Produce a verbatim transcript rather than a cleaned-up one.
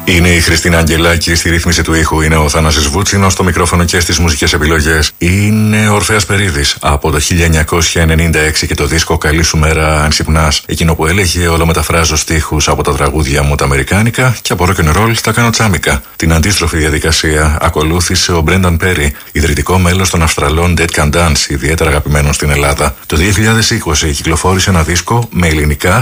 Είναι η Χριστίνα Αγγελάκη, στη ρύθμιση του ήχου είναι ο Θάνασης Βούτσινος, στο μικρόφωνο και στις μουσικές επιλογές είναι ο Ορφέας Περίδης από το χίλια εννιακόσια ενενήντα έξι και το δίσκο «Καλή σου μέρα αν ξυπνάς». Εκείνο που έλεγε «Όλο μεταφράζω στίχους από τα τραγούδια μου τα αμερικάνικα και από rock and roll τα κάνω τσάμικα». Την αντίστροφη διαδικασία ακολούθησε ο Μπρένταν Πέρι, ιδρυτικό μέλος των Αυστραλών Dead Can Dance, ιδιαίτερα αγαπημένων στην Ελλάδα. Το δύο χιλιάδες είκοσι κυκλοφόρησε ένα δίσκο με ελληνικά